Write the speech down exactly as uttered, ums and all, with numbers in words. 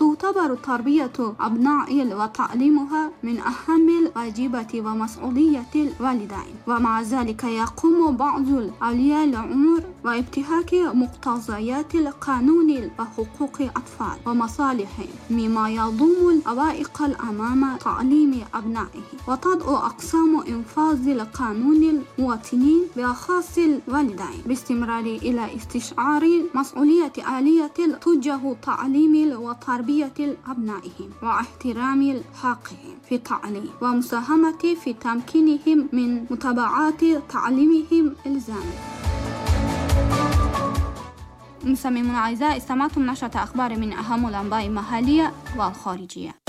وتعتبر تربية أبناء وتعليمها من أهم الواجبات ومسؤولية الوالدين. ومع ذلك يقوم بعض أولياء الأمور وابتهاك مقتضيات القانون وحقوق الأطفال ومصالحهم، مما يضم العوائق أمام تعليم أبنائه. وتدعو أقسام إنفاذ القانون المواطنين بأخص الوالدين باستمرار إلى استشعار مسؤولية آلية تجاه تعليم وتربية أبنائهم واحترام حقهم في التعليم ومساهمة في تمكينهم من متابعة تعليمهم الزامي. مستمعينا الأعزاء، استمعتم نشرة أخبار من أهم الأنباء المحلية والخارجية.